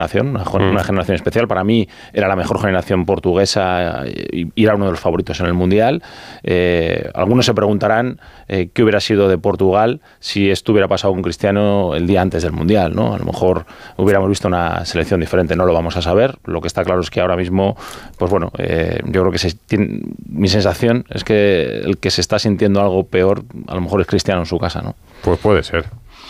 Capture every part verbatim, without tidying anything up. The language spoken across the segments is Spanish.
Una, una generación especial. Para mí era la mejor generación portuguesa y era uno de los favoritos en el Mundial. Eh, algunos se preguntarán eh, qué hubiera sido de Portugal si esto hubiera pasado con Cristiano el día antes del Mundial, ¿no? A lo mejor hubiéramos visto una selección diferente, no lo vamos a saber. Lo que está claro es que ahora mismo, pues bueno, eh, yo creo que se tiene, mi sensación es que el que se está sintiendo algo peor, a lo mejor es Cristiano en su casa, ¿no? Pues puede ser.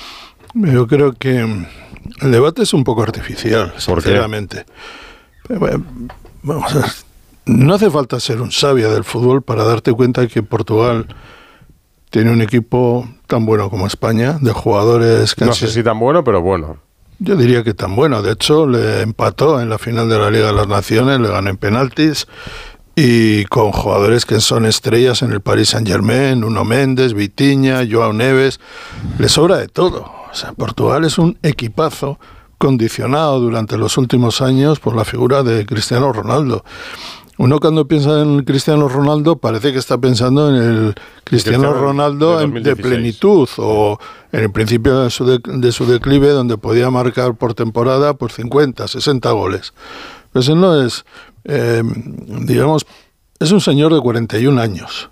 Yo creo que el debate es un poco artificial, sinceramente. Bueno, vamos a ver. No hace falta ser un sabio del fútbol para darte cuenta que Portugal tiene un equipo tan bueno como España, de jugadores... No sé si tan bueno, pero bueno. Yo diría que tan bueno. De hecho, le empató en la final de la Liga de las Naciones, le ganó en penaltis, y con jugadores que son estrellas en el Paris Saint-Germain, Nuno Mendes, Vitinha, Joao Neves, le sobra de todo. O sea, Portugal es un equipazo condicionado durante los últimos años por la figura de Cristiano Ronaldo. Uno cuando piensa en Cristiano Ronaldo parece que está pensando en el Cristiano, Cristiano Ronaldo de, de plenitud o en el principio de su, de, de su declive, donde podía marcar por temporada por cincuenta, sesenta goles. Pues él no es, eh, digamos, es un señor de cuarenta y un años.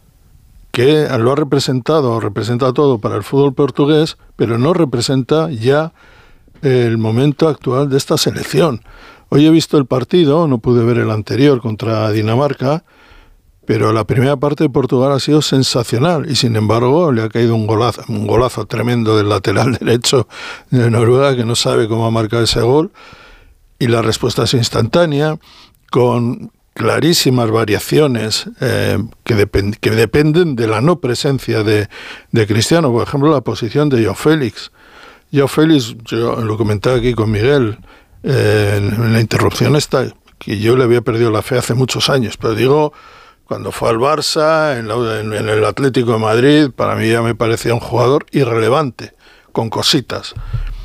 Que lo ha representado, representa todo para el fútbol portugués, pero no representa ya el momento actual de esta selección. Hoy he visto el partido, no pude ver el anterior contra Dinamarca, pero la primera parte de Portugal ha sido sensacional y sin embargo le ha caído un golazo, un golazo tremendo del lateral derecho de Noruega, que no sabe cómo ha marcado ese gol, y la respuesta es instantánea, con clarísimas variaciones eh, que, depend- que dependen de la no presencia de, de Cristiano. Por ejemplo, la posición de Joao Félix. Joao Félix, yo lo comentaba aquí con Miguel, eh, en, en la interrupción esta, que yo le había perdido la fe hace muchos años, pero digo, cuando fue al Barça, en, la, en, en el Atlético de Madrid, para mí ya me parecía un jugador irrelevante, con cositas.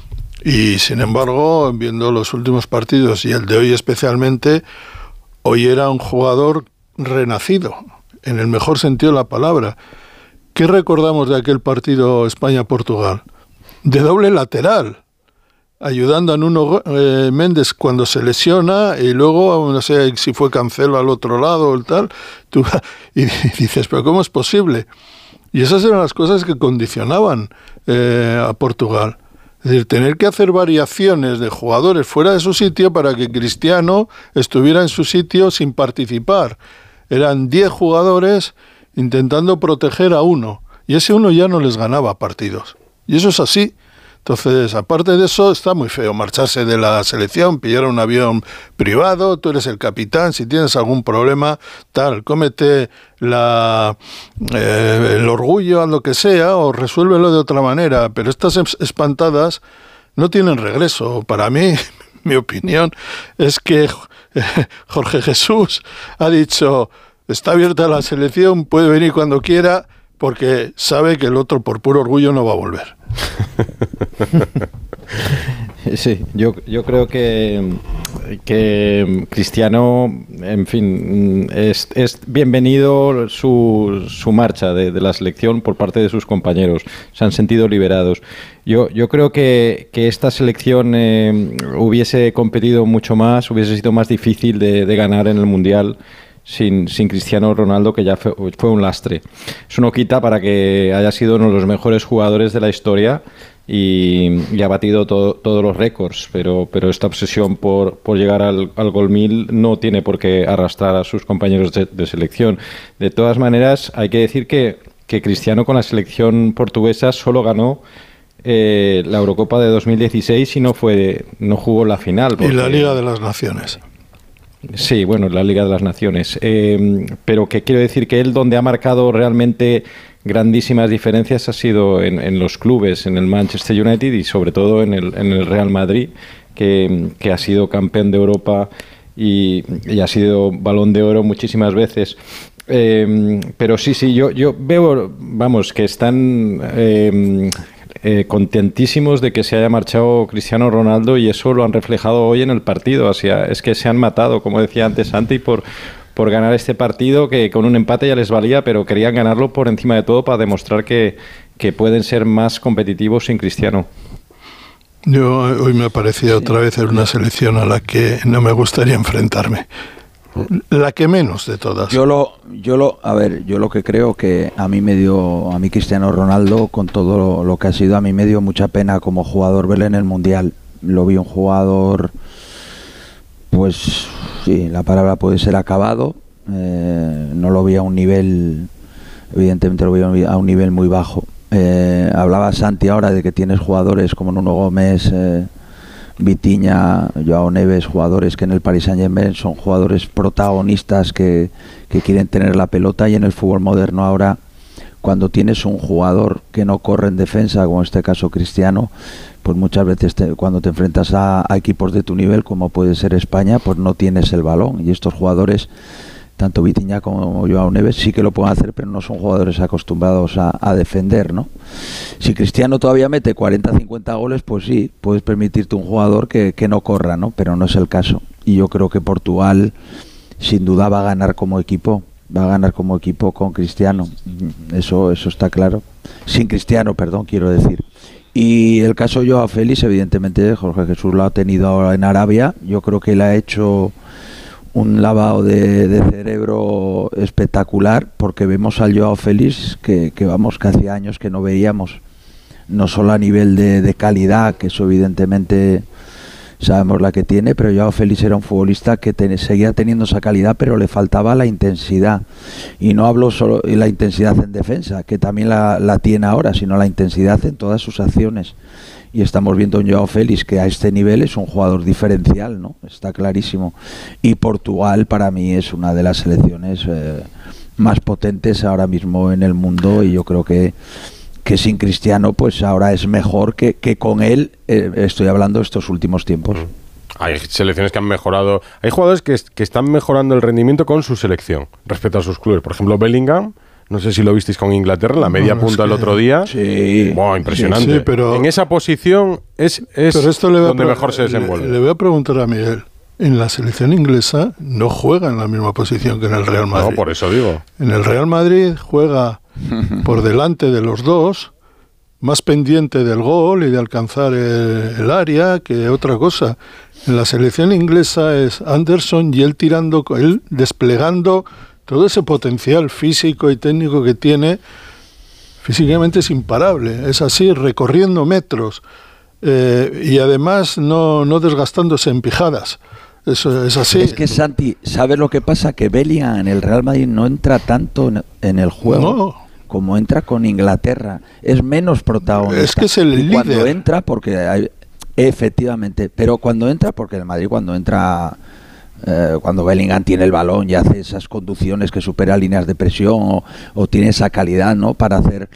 Y sin embargo, viendo los últimos partidos y el de hoy especialmente, hoy era un jugador renacido, en el mejor sentido de la palabra. ¿Qué recordamos de aquel partido España-Portugal? De doble lateral, ayudando a Nuno eh, Mendes cuando se lesiona, y luego, no sé si fue Cancelo al otro lado o tal, tú, y dices, ¿pero cómo es posible? Y esas eran las cosas que condicionaban eh, a Portugal. Es decir, tener que hacer variaciones de jugadores fuera de su sitio para que Cristiano estuviera en su sitio sin participar. Eran diez jugadores intentando proteger a uno, y ese uno ya no les ganaba partidos. Y eso es así. Entonces, aparte de eso, está muy feo marcharse de la selección, pillar un avión privado, tú eres el capitán, si tienes algún problema, tal, cómete la, eh, el orgullo, haz lo que sea, o resuélvelo de otra manera. Pero estas espantadas no tienen regreso. Para mí, mi opinión es que Jorge Jesús ha dicho, está abierta la selección, puede venir cuando quiera, porque sabe que el otro por puro orgullo no va a volver. Sí, yo, yo creo que, que Cristiano, en fin, es, es bienvenido su, su marcha de, de la selección por parte de sus compañeros. Se han sentido liberados. Yo, yo creo que, que esta selección eh, hubiese competido mucho más, hubiese sido más difícil de, de ganar en el Mundial sin, sin Cristiano Ronaldo, que ya fue, fue un lastre. Eso no quita para que haya sido uno de los mejores jugadores de la historia y, y ha batido todo, todos los récords, pero, pero esta obsesión por, por llegar al, al gol mil no tiene por qué arrastrar a sus compañeros de, de selección. De todas maneras, hay que decir que, que Cristiano con la selección portuguesa solo ganó eh, la Eurocopa de dos mil dieciséis y no, fue, no jugó la final. Porque... Y la Liga de las Naciones. Sí, bueno, la Liga de las Naciones. Eh, pero que quiero decir que él donde ha marcado realmente grandísimas diferencias ha sido en, en los clubes, en el Manchester United y sobre todo en el, en el Real Madrid, que, que ha sido campeón de Europa y, y ha sido Balón de Oro muchísimas veces. Eh, pero sí, sí, yo, yo veo, vamos, que están... Eh, Eh, contentísimos de que se haya marchado Cristiano Ronaldo y eso lo han reflejado hoy en el partido. O sea, es que se han matado, como decía antes Santi, por, por ganar este partido, que con un empate ya les valía, pero querían ganarlo por encima de todo para demostrar que, que pueden ser más competitivos sin Cristiano. Yo hoy me ha parecido sí. otra vez en una selección a la que no me gustaría enfrentarme. La que menos de todas. Yo lo, yo lo, a ver, yo lo que creo que a mí me dio, a mí Cristiano Ronaldo, con todo lo, lo que ha sido, a mí me dio mucha pena como jugador verle en el Mundial. Lo vi un jugador, pues sí, la palabra puede ser acabado. Eh, no lo vi a un nivel, evidentemente lo vi a un nivel muy bajo. Eh, hablaba Santi ahora de que tienes jugadores como Nuno Gómez, eh, Vitinha, Joao Neves, jugadores que en el Paris Saint-Germain son jugadores protagonistas que, que quieren tener la pelota, y en el fútbol moderno ahora, cuando tienes un jugador que no corre en defensa, como en este caso Cristiano, pues muchas veces te, cuando te enfrentas a, a equipos de tu nivel, como puede ser España, pues no tienes el balón, y estos jugadores, tanto Vitinha como Joao Neves, sí que lo pueden hacer, pero no son jugadores acostumbrados a, a defender, ¿no? Si Cristiano todavía mete cuarenta a cincuenta goles, pues sí, puedes permitirte un jugador que, que no corra, ¿no? Pero no es el caso. Y yo creo que Portugal, sin duda, va a ganar como equipo. Va a ganar como equipo con Cristiano. Eso, eso está claro. Sin Cristiano, perdón, quiero decir. Y el caso de Joao Félix, evidentemente, Jorge Jesús lo ha tenido ahora en Arabia. Yo creo que le ha hecho un lavado de, de cerebro espectacular, porque vemos al Joao Félix que, que vamos, que hacía años que no veíamos, no solo a nivel de, de calidad, que eso evidentemente sabemos la que tiene, pero Joao Félix era un futbolista que ten, seguía teniendo esa calidad, pero le faltaba la intensidad, y no hablo solo de la intensidad en defensa, que también la, la tiene ahora, sino la intensidad en todas sus acciones. Y estamos viendo un Joao Félix que a este nivel es un jugador diferencial, ¿no? Está clarísimo. Y Portugal para mí es una de las selecciones eh, más potentes ahora mismo en el mundo, y yo creo que, que sin Cristiano pues ahora es mejor que, que con él, eh, estoy hablando de estos últimos tiempos. Hay selecciones que han mejorado, hay jugadores que, que están mejorando el rendimiento con su selección respecto a sus clubes. Por ejemplo, Bellingham, no sé si lo visteis con Inglaterra, la media no, punta es que... el otro día. Sí. Wow, impresionante. Sí, sí, pero... En esa posición es, es pero esto le donde pre- mejor se desenvuelve. Le, le voy a preguntar a Miguel. En la selección inglesa no juega en la misma posición que en el Real Madrid. No, por eso digo. En el Real Madrid juega por delante de los dos, más pendiente del gol y de alcanzar el, el área que otra cosa. En la selección inglesa es Anderson y él tirando, él desplegando todo ese potencial físico y técnico que tiene. Físicamente es imparable, es así, recorriendo metros, eh, y además no, no desgastándose en pijadas. Eso es así. Es que, Santi, ¿sabes lo que pasa? Que Bellingham en el Real Madrid no entra tanto en, en el juego no. como entra con Inglaterra. Es menos protagonista. Es que es el y líder. Cuando entra, porque hay, efectivamente, pero cuando entra, porque el Madrid cuando entra... Eh, cuando Bellingham tiene el balón y hace esas conducciones que superan líneas de presión, o, o tiene esa calidad, ¿no?, para hacer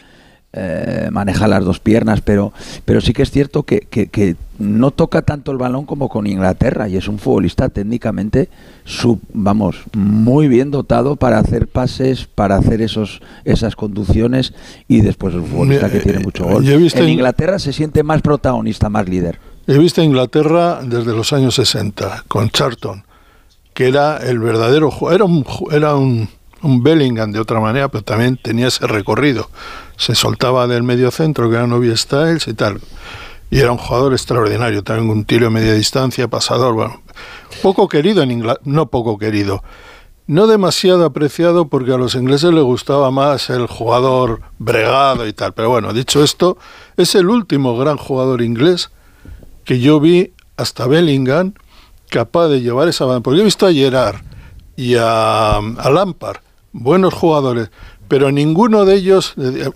eh, manejar las dos piernas, pero pero sí que es cierto que, que, que no toca tanto el balón como con Inglaterra, y es un futbolista técnicamente sub, vamos, muy bien dotado para hacer pases, para hacer esos esas conducciones, y después es un futbolista que tiene mucho gol. En Inglaterra se siente más protagonista, más líder. He visto a Inglaterra desde los años sesenta con Charlton, que era el verdadero, era un era un, un Bellingham de otra manera, pero también tenía ese recorrido, se soltaba del medio centro, que era Novi Styles y tal, y era un jugador extraordinario, también un tiro de media distancia, pasador, bueno, poco querido en Inglaterra, no poco querido, no demasiado apreciado, porque a los ingleses les gustaba más el jugador bregado y tal, pero bueno, dicho esto, es el último gran jugador inglés que yo vi, hasta Bellingham, capaz de llevar esa banda, porque he visto a Gerrard y a, a Lampard, buenos jugadores, pero ninguno de ellos,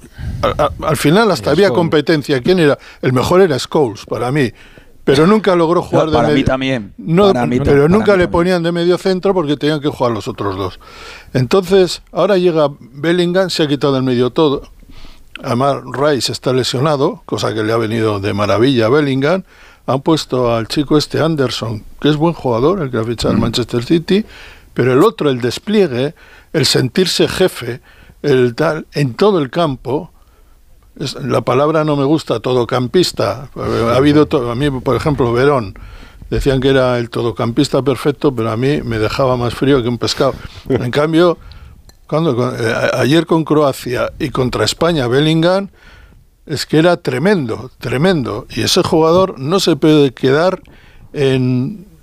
a, a, al final hasta había competencia. ¿Quién era? El mejor era Scholes, para mí, pero nunca logró jugar no, de para medio, mí también no, para mí, pero para nunca mí le también. ponían de medio centro porque tenían que jugar los otros dos. Entonces, ahora llega Bellingham, se ha quitado del medio todo. Además, Rice está lesionado, cosa que le ha venido de maravilla a Bellingham. Han puesto al chico este Anderson, que es buen jugador, el que ha fichado al mm. Manchester City, pero el otro, el despliegue, el sentirse jefe, el tal, en todo el campo, es, la palabra no me gusta, todocampista. Ha habido, to, a mí, por ejemplo, Verón, decían que era el todocampista perfecto, pero a mí me dejaba más frío que un pescado. En cambio, cuando eh, ayer con Croacia y contra España, Bellingham es que era tremendo, tremendo. Y ese jugador no se puede quedar en